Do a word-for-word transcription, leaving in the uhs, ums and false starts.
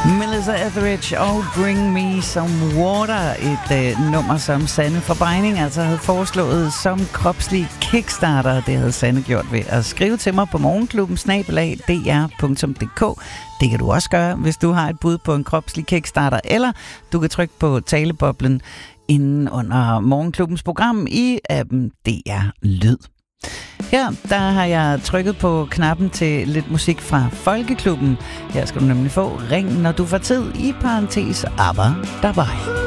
Melissa Etheridge og Bring Me Some Water, et øh, nummer, som Sanne Forbregning altså havde foreslået som kropslig kickstarter. Det havde Sanne gjort ved at skrive til mig på morgenklubben snabel-a d r punktum d k. Det kan du også gøre, hvis du har et bud på en kropslig kickstarter, eller du kan trykke på taleboblen inden under morgenklubbens program i appen D R Lyd. Her der har jeg trykket på knappen til lidt musik fra Folkeklubben. Her skal du nemlig få Ring, når du får tid, i parentes ABBA dabei.